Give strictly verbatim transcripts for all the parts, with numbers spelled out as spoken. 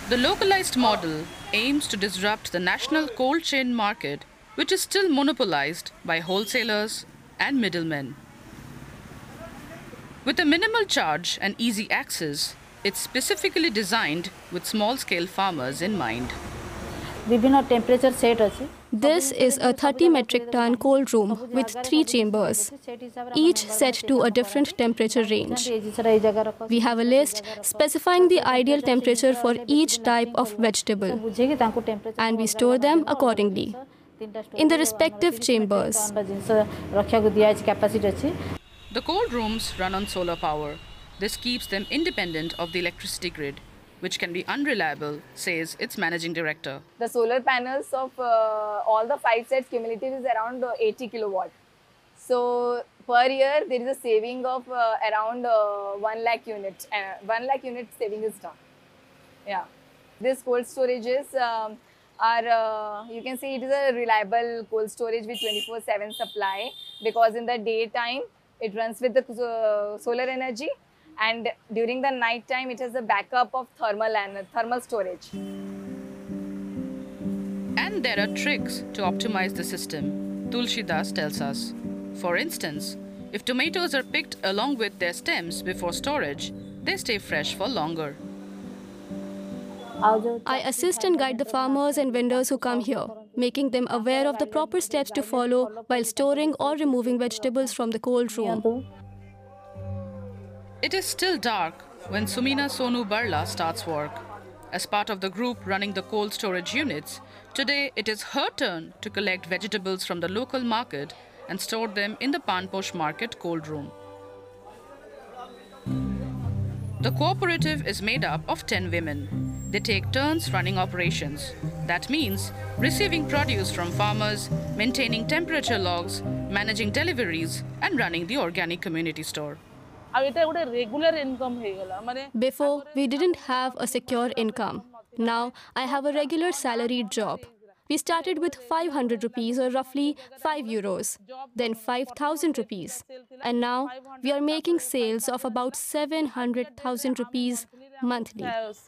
The localized model aims to disrupt the national cold chain market, which is still monopolized by wholesalers and middlemen. With a minimal charge and easy access, it's specifically designed with small-scale farmers in mind. This is a thirty metric ton cold room with three chambers, each set to a different temperature range. We have a list specifying the ideal temperature for each type of vegetable, and we store them accordingly in the respective chambers. The cold rooms run on solar power. This keeps them independent of the electricity grid, which can be unreliable, says its managing director. The solar panels of uh, all the five sets cumulative is around uh, eighty kilowatt. So per year there is a saving of uh, around uh, one lakh unit. Uh, one lakh unit saving is done. Yeah, this cold storages um, are uh, you can say it is a reliable cold storage with twenty-four seven supply, because in the daytime it runs with the uh, solar energy, and during the night time it has a backup of thermal and thermal storage. And there are tricks to optimize the system, Tulsi Das tells us. For instance, if tomatoes are picked along with their stems before storage, they stay fresh for longer. I assist and guide the farmers and vendors who come here, making them aware of the proper steps to follow while storing or removing vegetables from the cold room. It is still dark when Sumina Sonu Barla starts work. As part of the group running the cold storage units, today it is her turn to collect vegetables from the local market and store them in the Panposh market cold room. The cooperative is made up of ten women. They take turns running operations. That means receiving produce from farmers, maintaining temperature logs, managing deliveries, and running the organic community store. Before, we didn't have a secure income. Now, I have a regular salaried job. We started with five hundred rupees, or roughly five euros, then five thousand rupees. And now, we are making sales of about seven hundred thousand rupees monthly.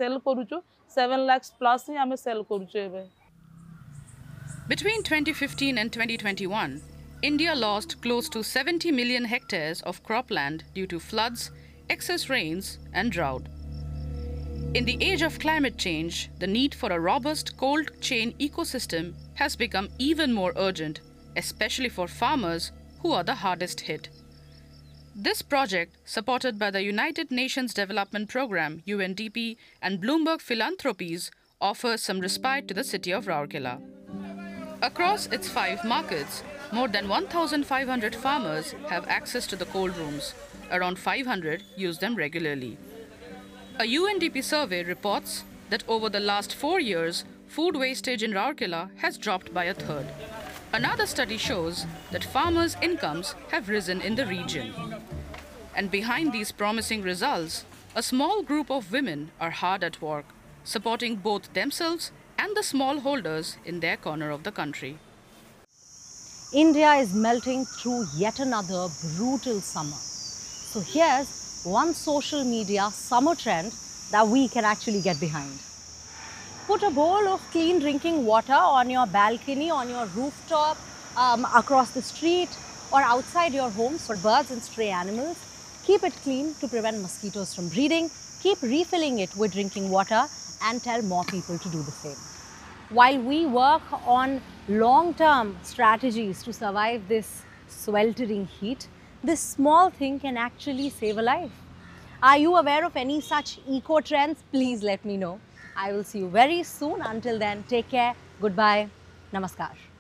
Between twenty fifteen and twenty twenty-one, India lost close to seventy million hectares of cropland due to floods, excess rains, and drought. In the age of climate change, the need for a robust cold chain ecosystem has become even more urgent, especially for farmers who are the hardest hit. This project, supported by the United Nations Development Programme U N D P and Bloomberg Philanthropies, offers some respite to the city of Rourkela. Across its five markets, more than one thousand five hundred farmers have access to the cold rooms. Around five hundred use them regularly. A U N D P survey reports that over the last four years, food wastage in Rourkela has dropped by a third. Another study shows that farmers' incomes have risen in the region. And behind these promising results, a small group of women are hard at work, supporting both themselves and the smallholders in their corner of the country. India is melting through yet another brutal summer. So here's one social media summer trend that we can actually get behind. Put a bowl of clean drinking water on your balcony, on your rooftop, um, across the street, or outside your homes for birds and stray animals. Keep it clean to prevent mosquitoes from breeding. Keep refilling it with drinking water and tell more people to do the same. While we work on long-term strategies to survive this sweltering heat, this small thing can actually save a life. Are you aware of any such eco trends? Please let me know. I will see you very soon. Until then, take care. Goodbye. Namaskar.